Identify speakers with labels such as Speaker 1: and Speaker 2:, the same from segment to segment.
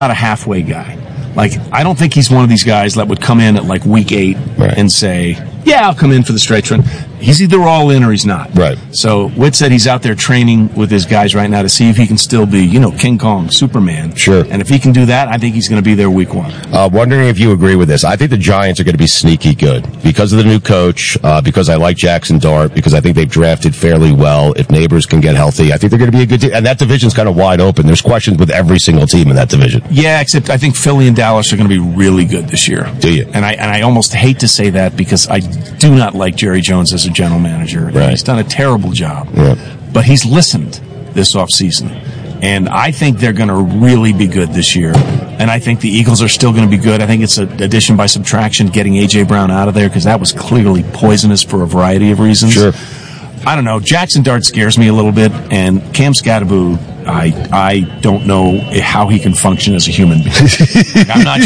Speaker 1: not a halfway guy. Like, I don't think he's one of these guys that would come in at like week 8 and say, yeah, I'll come in for the straight run. He's either all in or he's not.
Speaker 2: Right.
Speaker 1: So Witt said he's out there training with his guys right now to see if he can still be, King Kong, Superman.
Speaker 2: Sure.
Speaker 1: And if he can do that, I think he's going to be there week 1.
Speaker 2: Wondering if you agree with this. I think the Giants are going to be sneaky good because of the new coach, because I like Jackson Dart, because I think they've drafted fairly well. If Neighbors can get healthy, I think they're going to be a good team. And that division's kind of wide open. There's questions with every single team in that division.
Speaker 1: Yeah, except I think Philly and Dallas are going to be really good this year.
Speaker 2: Do you?
Speaker 1: And I almost hate to say that because I do not like Jerry Jones as a general manager.
Speaker 2: Right.
Speaker 1: He's done a terrible job.
Speaker 2: Yeah.
Speaker 1: But he's listened this offseason. And I think they're going to really be good this year. And I think the Eagles are still going to be good. I think it's an addition by subtraction getting A.J. Brown out of there because that was clearly poisonous for a variety of reasons.
Speaker 2: Sure.
Speaker 1: I don't know. Jackson Dart scares me a little bit. And Cam Scatterbo, I don't know how he can function as a human being. I'm not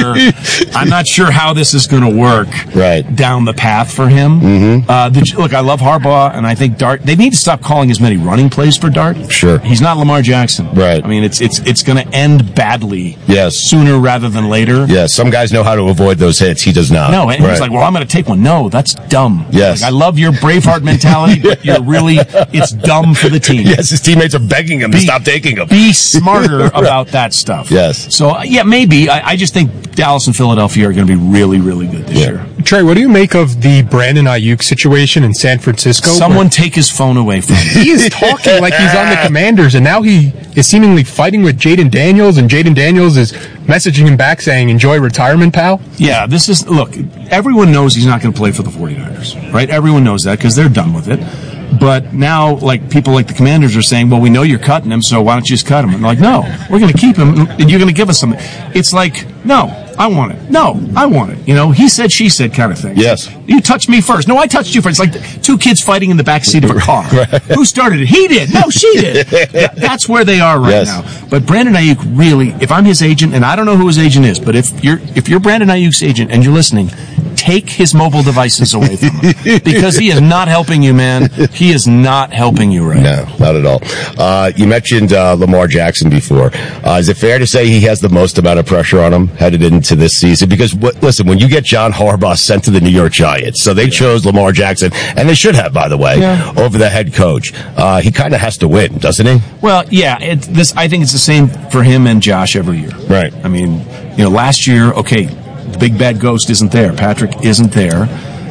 Speaker 1: sure how this is going to work down the path for him. Mm-hmm. Look, I love Harbaugh, and I think Dart. They need to stop calling as many running plays for Dart.
Speaker 2: Sure,
Speaker 1: he's not Lamar Jackson.
Speaker 2: Right.
Speaker 1: I mean, it's going to end badly.
Speaker 2: Yes.
Speaker 1: Sooner rather than later.
Speaker 2: Yes. Some guys know how to avoid those hits. He does not.
Speaker 1: No, and he's like, well, I'm going to take one. No, that's dumb.
Speaker 2: Yes.
Speaker 1: Like, I love your Braveheart mentality, but it's dumb for the team.
Speaker 2: Yes, his teammates are begging him to stop taking them.
Speaker 1: Be smarter about that stuff.
Speaker 2: Yes.
Speaker 1: So, yeah, maybe. I just think Dallas and Philadelphia are going to be really, really good this year.
Speaker 3: Trey, what do you make of the Brandon Ayuk situation in San Francisco?
Speaker 1: Someone take his phone away from him.
Speaker 3: He is talking like he's on the Commanders, and now he is seemingly fighting with Jaden Daniels, and Jaden Daniels is messaging him back saying, enjoy retirement, pal.
Speaker 1: Yeah, look, everyone knows he's not going to play for the 49ers, right? Everyone knows that because they're done with it. But now, like, people like the Commanders are saying, well, we know you're cutting him, so why don't you just cut him? And they're like, no, we're going to keep him, and you're going to give us something. It's like, no, I want it. No, I want it. He said, she said kind of thing.
Speaker 2: Yes.
Speaker 1: You touched me first. No, I touched you first. It's like two kids fighting in the back seat of a car. Right. Who started it? He did. No, she did. That's where they are right now. But Brandon Ayuk really, if I'm his agent, and I don't know who his agent is, but if you're Brandon Ayuk's agent and you're listening, take his mobile devices away from him because he is not helping you, man. He is not helping you right now.
Speaker 2: No, not at all. You mentioned Lamar Jackson before. Is it fair to say he has the most amount of pressure on him headed into this season? Because, listen, when you get John Harbaugh sent to the New York Giants, so they chose Lamar Jackson, and they should have, by the way, over the head coach. He kind of has to win, doesn't he?
Speaker 1: Well, yeah. I think it's the same for him and Josh every year.
Speaker 2: Right.
Speaker 1: I mean, last year, okay, the big bad ghost isn't there. Patrick isn't there.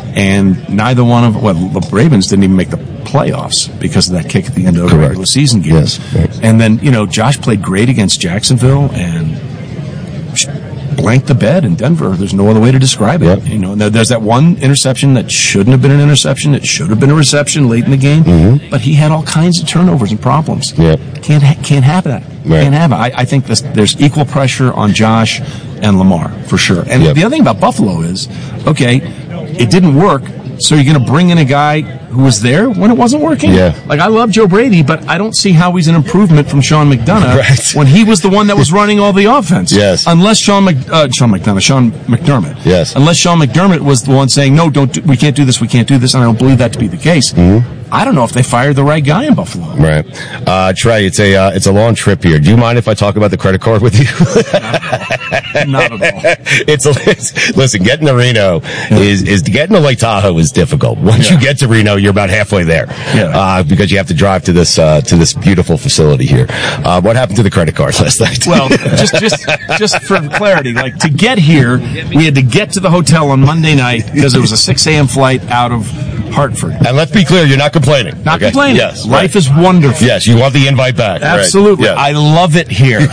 Speaker 1: And neither one of the Ravens didn't even make the playoffs because of that kick at the end of the regular season game.
Speaker 2: Yes.
Speaker 1: And then, Josh played great against Jacksonville and blanked the bed in Denver. There's no other way to describe it. There's that one interception that shouldn't have been an interception. It should have been a reception late in the game. Mm-hmm. But he had all kinds of turnovers and problems. Can't have that.
Speaker 2: Right.
Speaker 1: Can't have it. I think there's equal pressure on Josh and Lamar for sure. And the other thing about Buffalo is, okay, it didn't work, so you're going to bring in a guy who was there when it wasn't working?
Speaker 2: Yeah.
Speaker 1: Like, I love Joe Brady, but I don't see how he's an improvement from Sean McDonough when he was the one that was running all the offense.
Speaker 2: Yes.
Speaker 1: Unless Sean McDermott.
Speaker 2: Yes.
Speaker 1: Unless Sean McDermott was the one saying, no, we can't do this, and I don't believe that to be the case. Mm-hmm. I don't know if they fired the right guy in Buffalo.
Speaker 2: Right. Trey, it's a long trip here. Do you mind if I talk about the credit card with you?
Speaker 1: Not at all.
Speaker 2: Listen, getting to Reno is getting to Lake Tahoe is difficult. Once you get to Reno, you're about halfway there. Yeah. Because you have to drive to this beautiful facility here. What happened to the credit card last night?
Speaker 1: Well, just for clarity, like, to get here, we had to get to the hotel on Monday night because it was a 6 a.m. flight out of Hartford.
Speaker 2: And let's be clear, you're not complaining.
Speaker 1: Not complaining.
Speaker 2: Yes.
Speaker 1: Life is wonderful.
Speaker 2: Yes, you want the invite back.
Speaker 1: Absolutely.
Speaker 2: Right. Yeah.
Speaker 1: I love it here.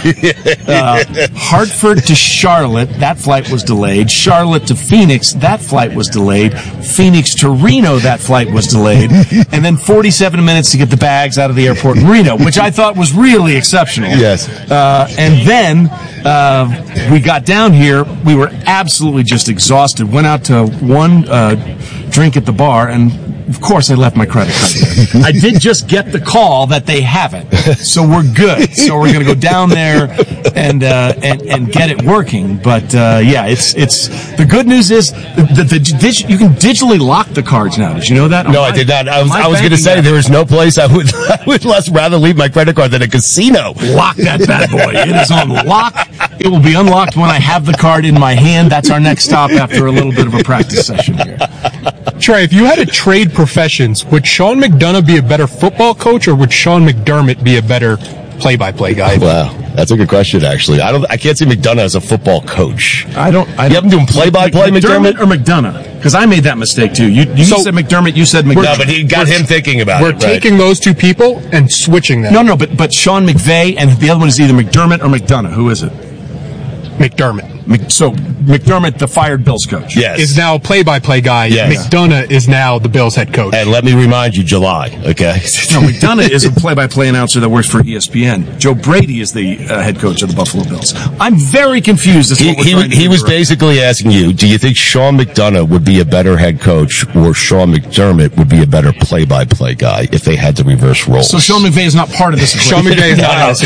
Speaker 1: Hartford to Charlotte, that flight was delayed. Charlotte to Phoenix, that flight was delayed. Phoenix to Reno, that flight was delayed. And then 47 minutes to get the bags out of the airport in Reno, which I thought was really exceptional.
Speaker 2: Yes.
Speaker 1: And then we got down here. We were absolutely just exhausted. Went out to one drink at the bar, and Of course I left my credit card there. I did just get the call that they have it. So we're good. So we're going to go down there and get it working. But, it's the good news is you can digitally lock the cards now. Did you know that?
Speaker 2: No, I did not. I was going to say there is no place I would less rather leave my credit card than a casino.
Speaker 1: Lock that bad boy. It is on lock. It will be unlocked when I have the card in my hand. That's our next stop after a little bit of a practice session here.
Speaker 3: Trey, if you had to trade professions, would Sean McDonough be a better football coach, or would Sean McDermott be a better play-by-play guy?
Speaker 2: Wow, that's a good question. Actually, I can't see McDonough as a football coach.
Speaker 1: I don't.
Speaker 2: You have him doing play-by-play, McDermott
Speaker 1: or McDonough? Because I made that mistake too. You said McDermott. You said McDonough.
Speaker 2: No, but he got him thinking about it.
Speaker 3: We're taking those two people and switching them.
Speaker 1: No, but Sean McVay and the other one is either McDermott or McDonough. Who is it?
Speaker 3: McDermott.
Speaker 1: So McDermott, the fired Bills coach,
Speaker 3: is now a play-by-play guy.
Speaker 2: Yes.
Speaker 3: McDonough is now the Bills head coach.
Speaker 2: And let me remind you, July, okay?
Speaker 1: No, McDonough is a play-by-play announcer that works for ESPN. Joe Brady is the head coach of the Buffalo Bills. I'm very confused as to what
Speaker 2: he was basically asking you, do you think Sean McDonough would be a better head coach or Sean McDermott would be a better play-by-play guy if they had to reverse roles?
Speaker 1: So Sean McVay is not part of this equation.
Speaker 3: Neither is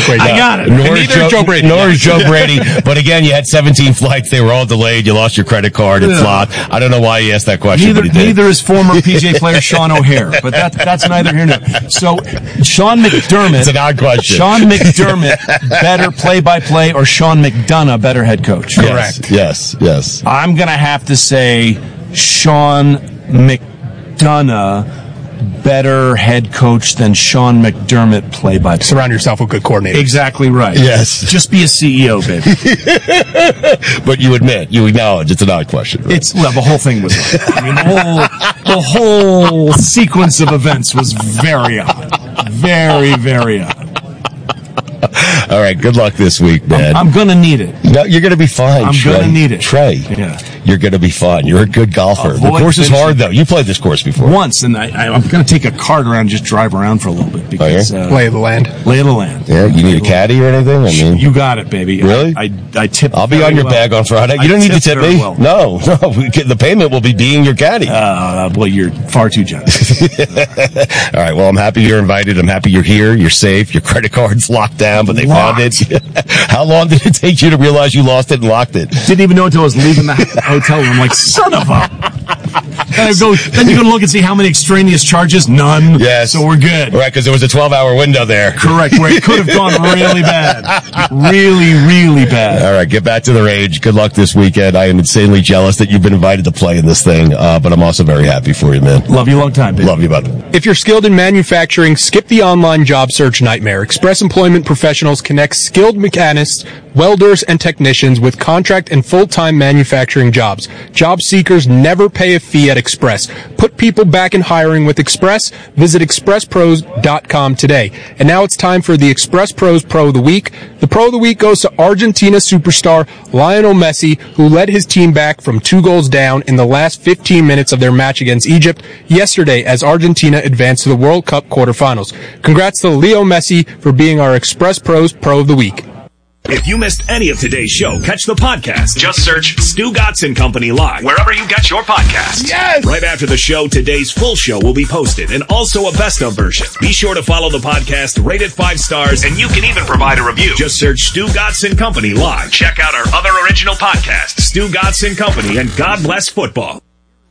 Speaker 3: Joe Brady.
Speaker 2: Nor is Joe Brady. But again, you had 17 flights. They were all delayed. You lost your credit card. It's locked. I don't know why he asked that question.
Speaker 1: Neither is former PJ player Sean O'Hare. But that's neither here nor there. So Sean McDermott.
Speaker 2: It's an odd question.
Speaker 1: Sean McDermott, better play-by-play, or Sean McDonough, better head coach?
Speaker 2: Correct. Yes.
Speaker 1: I'm going to have to say Sean McDonough, better head coach than Sean McDermott, play-by-play.
Speaker 3: Surround yourself with good coordinators.
Speaker 1: Exactly right.
Speaker 2: Yes.
Speaker 1: Just be a CEO, baby.
Speaker 2: But you acknowledge it's an odd question. Right?
Speaker 1: The whole thing was odd. I mean, the whole sequence of events was very odd. Very, very odd.
Speaker 2: All right, good luck this week, man.
Speaker 1: I'm going to need it.
Speaker 2: No, you're going to be fine,
Speaker 1: I'm going to need it.
Speaker 2: Trey, you're going to be fine. You're a good golfer. The course is hard, though. You played this course before.
Speaker 1: Once, and I'm going to take a cart around and just drive around for a little bit. Because,
Speaker 3: lay of the land.
Speaker 1: Lay of the land.
Speaker 2: Yeah, you need a caddy or anything? I mean,
Speaker 1: you got it, baby.
Speaker 2: Really?
Speaker 1: I tip.
Speaker 2: I'll be on your bag on Friday. You don't need to tip me.
Speaker 1: Well.
Speaker 2: No. The payment will be being your caddy.
Speaker 1: Well, you're far too generous.
Speaker 2: All right, well, I'm happy you're invited. I'm happy you're here. You're safe. Your credit card's locked down, but they found it. How long did it take you to realize you lost it and locked it?
Speaker 1: Didn't even know until I was leaving the hotel room. I'm like, son of a... Then you go look and see how many extraneous charges. None.
Speaker 2: Yes.
Speaker 1: So we're good.
Speaker 2: Right, because there was a 12-hour window there.
Speaker 1: Correct, where it could have gone really bad. Really, really bad.
Speaker 2: All right, get back to the range. Good luck this weekend. I am insanely jealous that you've been invited to play in this thing, but I'm also very happy for you, man.
Speaker 1: Love you a long time, baby.
Speaker 2: Love you, bud.
Speaker 3: If you're skilled in manufacturing, skip the online job search nightmare. Express Employment Professionals connects skilled mechanists, welders, and technicians with contract and full-time manufacturing jobs. Job seekers never pay a fee at Express. Put people back in hiring with Express. Visit expresspros.com today. And now it's time for the Express Pros Pro of the Week. The Pro of the Week goes to Argentina superstar Lionel Messi, who led his team back from 2 goals down in the last 15 minutes of their match against Egypt yesterday as Argentina advanced to the World Cup quarterfinals. Congrats to Leo Messi for being our Express Pros Pro of the Week.
Speaker 4: If you missed any of today's show, catch the podcast. Just search Stu Gotson Company Live, wherever you get your podcasts.
Speaker 1: Yes!
Speaker 4: Right after the show, today's full show will be posted, and also a best-of version. Be sure to follow the podcast, rate it 5 stars, and you can even provide a review. Just search Stu Gotson Company Live. Check out our other original podcasts, Stu Gotson Company and God Bless Football.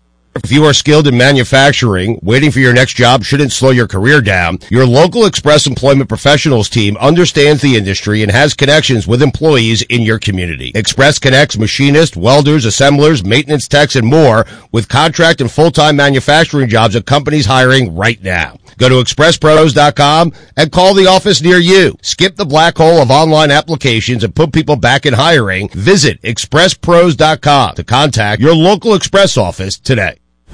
Speaker 2: If you are skilled in manufacturing, waiting for your next job shouldn't slow your career down. Your local Express Employment Professionals team understands the industry and has connections with employees in your community. Express connects machinists, welders, assemblers, maintenance techs, and more with contract and full-time manufacturing jobs at companies hiring right now. Go to expresspros.com and call the office near you. Skip the black hole of online applications and put people back in hiring. Visit expresspros.com to contact your local Express office today.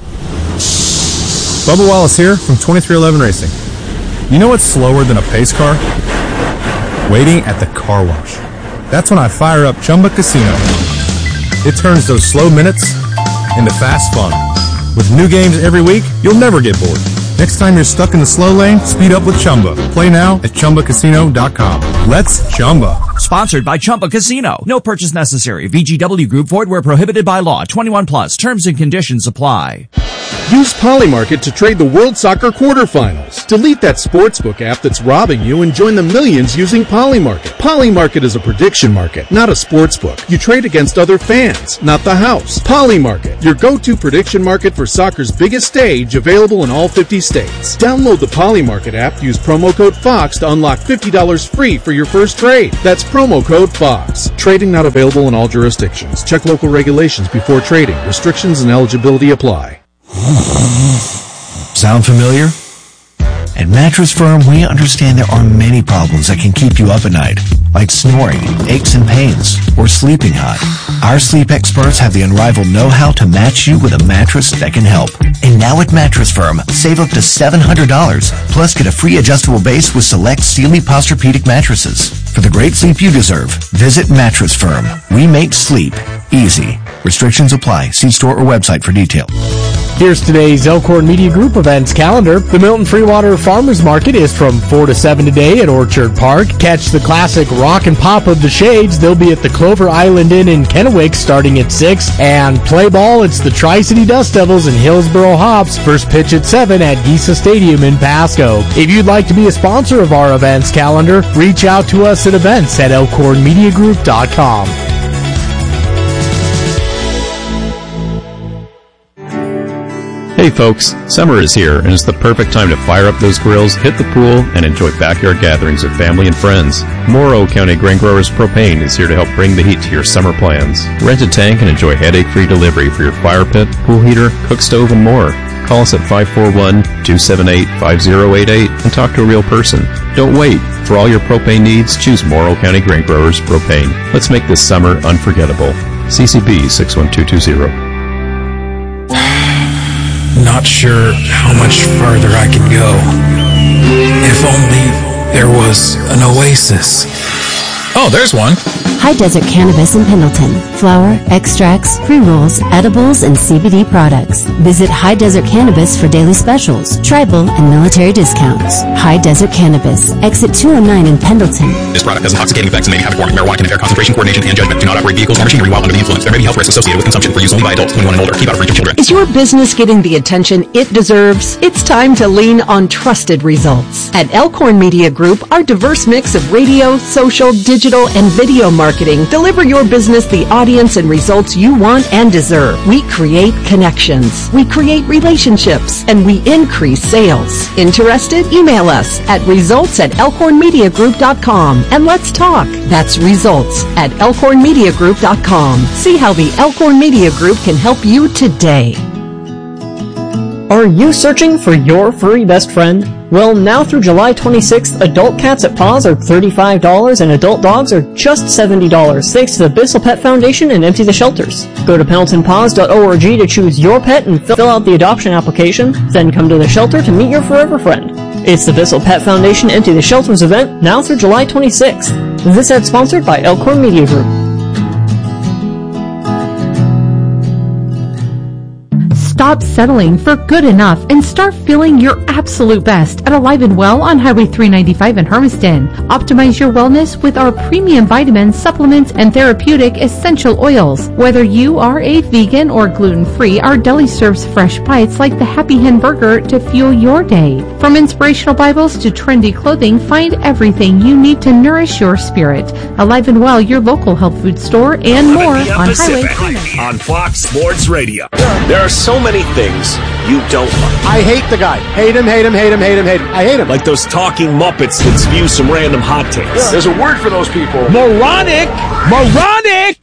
Speaker 5: Bubba Wallace here from 2311 Racing. You know what's slower than a pace car? Waiting at the car wash. That's when I fire up Chumba Casino. It turns those slow minutes into fast fun. With new games every week, you'll never get bored. Next time you're stuck in the slow lane, speed up with Chumba. Play now at ChumbaCasino.com. Let's Chumba.
Speaker 6: Sponsored by Chumba Casino. No purchase necessary. VGW Group. Void where prohibited by law. 21 plus. Terms and conditions apply.
Speaker 7: Use Polymarket to trade the World Soccer quarterfinals. Delete that sportsbook app that's robbing you and join the millions using Polymarket. Polymarket is a prediction market, not a sportsbook. You trade against other fans, not the house. Polymarket, your go-to prediction market for soccer's biggest stage, available in all 50 states. Download the Polymarket app, use promo code FOX to unlock $50 free for your first trade. That's promo code FOX. Trading not available in all jurisdictions. Check local regulations before trading. Restrictions and eligibility apply.
Speaker 8: Sound familiar? At Mattress Firm, we understand there are many problems that can keep you up at night, like snoring, aches and pains, or sleeping hot. Our sleep experts have the unrivaled know-how to match you with a mattress that can help. And now at Mattress Firm, save up to $700, plus get a free adjustable base with select Sealy Posturepedic mattresses. For the great sleep you deserve, visit Mattress Firm. We make sleep easy. Restrictions apply. See store or website for details.
Speaker 3: Here's today's Elkhorn Media Group events calendar. The Milton Freewater Farmers Market is from 4 to 7 today at Orchard Park. Catch the classic Rock and Pop of the Shades. They'll be at the Clover Island Inn in Kennewick starting at 6. And play ball, it's the Tri-City Dust Devils and Hillsboro Hops. First pitch at 7 at Gisa Stadium in Pasco. If you'd like to be a sponsor of our events calendar, reach out to us at events at elkhornmediagroup.com.
Speaker 9: Hey folks, summer is here and it's the perfect time to fire up those grills, hit the pool, and enjoy backyard gatherings with family and friends. Morrow County Grain Growers Propane is here to help bring the heat to your summer plans. Rent a tank and enjoy headache-free delivery for your fire pit, pool heater, cook stove, and more. Call us at 541-278-5088 and talk to a real person. Don't wait. For all your propane needs, choose Morrow County Grain Growers Propane. Let's make this summer unforgettable. CCB 61220.
Speaker 10: Not sure how much farther I can go. If only there was an oasis. Oh, there's one.
Speaker 11: High Desert Cannabis in Pendleton. Flower, extracts, pre-rolls, edibles, and CBD products. Visit High Desert Cannabis for daily specials, tribal, and military discounts. High Desert Cannabis. Exit 209 in Pendleton.
Speaker 12: This product has intoxicating effects and may be habit forming. Marijuana can impair concentration, coordination, and judgment. Do not operate vehicles or machinery while under the influence. There may be health risks associated with consumption for use only by adults 21 and older. Keep out of reach of children.
Speaker 13: Is your business getting the attention it deserves? It's time to lean on trusted results. At Elkhorn Media Group, our diverse mix of radio, social, digital, and video marketing deliver your business the audience and results you want and deserve. We create connections, we create relationships, and we increase sales. Interested? Email us at results@elkhornmediagroup.com and let's talk. That's results@elkhornmediagroup.com. See how the Elkhorn Media Group can help you today.
Speaker 14: Are you searching for your furry best friend? Well, now through July 26th, adult cats at Paws are $35 and adult dogs are just $70 thanks to the Bissell Pet Foundation and Empty the Shelters. Go to PendletonPaws.org to choose your pet and fill out the adoption application, then come to the shelter to meet your forever friend. It's the Bissell Pet Foundation Empty the Shelters event now through July 26th. This ad sponsored by Elkhorn Media Group.
Speaker 15: Stop settling for good enough and start feeling your absolute best at Alive and Well on Highway 395 in Hermiston. Optimize your wellness with our premium vitamins, supplements, and therapeutic essential oils. Whether you are a vegan or gluten-free, our deli serves fresh bites like the Happy Hen Burger to fuel your day. From inspirational Bibles to trendy clothing, find everything you need to nourish your spirit. Alive and Well, your local health food store, and more on Highway 395.
Speaker 4: On Fox Sports Radio. There are so many things you don't like.
Speaker 16: I hate the guy. Hate him, hate him, hate him, hate him, hate him. I hate him.
Speaker 4: Like those talking Muppets that spew some random hot takes.
Speaker 16: Yeah. There's a word for those people.
Speaker 1: Moronic! Moronic!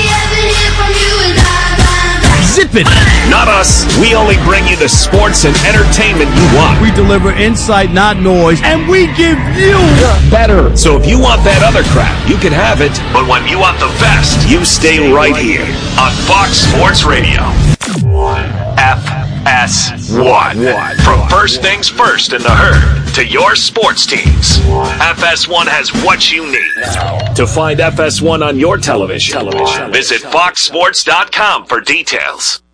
Speaker 1: Zip it!
Speaker 4: Not us. We only bring you the sports and entertainment you want.
Speaker 1: We deliver insight, not noise, and we give you better.
Speaker 4: So if you want that other crap, you can have it. But when you want the best, you stay right here on Fox Sports Radio. FS1. From first things first in the herd to your sports teams, FS1 has what you need. To find FS1 on your television, visit foxsports.com for details.